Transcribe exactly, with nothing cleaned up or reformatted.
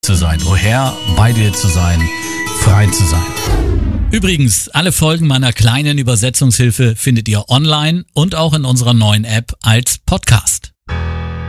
zu sein, O Herr, bei dir zu sein, frei zu sein. Übrigens, alle Folgen meiner kleinen Übersetzungshilfe findet ihr online und auch in unserer neuen App als Podcast.